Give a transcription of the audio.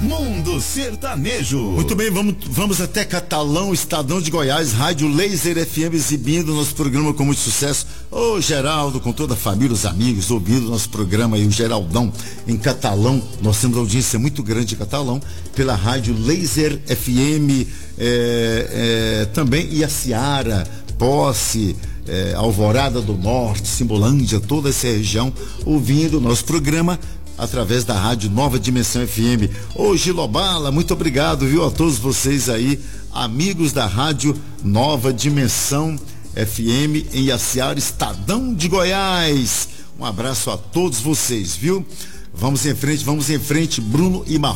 Mundo Sertanejo. Muito bem, vamos até Catalão, Estadão de Goiás, Rádio Laser FM exibindo nosso programa com muito sucesso. Ô Geraldo, com toda a família, os amigos, ouvindo nosso programa aí, o Geraldão em Catalão. Nós temos audiência muito grande em Catalão, pela Rádio Laser FM, também Iaciara, Posse, Alvorada do Norte, Simbolândia, toda essa região, ouvindo nosso programa através da Rádio Nova Dimensão FM. Ô Gilobala, muito obrigado, viu, a todos vocês aí, amigos da Rádio Nova Dimensão FM em Iaciara, Estadão de Goiás. Um abraço a todos vocês, viu? Vamos em frente, Bruno e Marrone.